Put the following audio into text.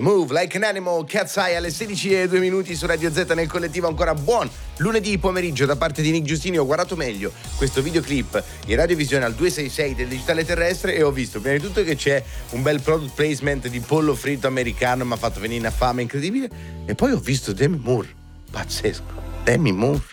Move Like an Animal, Cat's Eye alle 16:02 su Radio Z nel collettivo. Ancora buon lunedì pomeriggio da parte di Nick Giustini. Ho guardato meglio questo videoclip in radiovisione al 266 del digitale terrestre e ho visto prima di tutto che c'è un bel product placement di pollo fritto americano, mi ha fatto venire una fame incredibile, e poi ho visto Demi Moore, pazzesco, Demi Moore